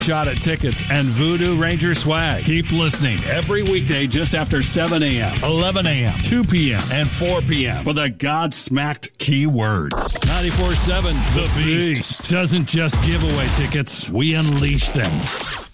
shot at tickets and Voodoo Ranger swag. Keep listening every weekday just after 7 a.m., 11 a.m., 2 p.m., and 4 p.m. for the God-smacked keywords. 94.7 The Beast doesn't just give away tickets, we unleash them.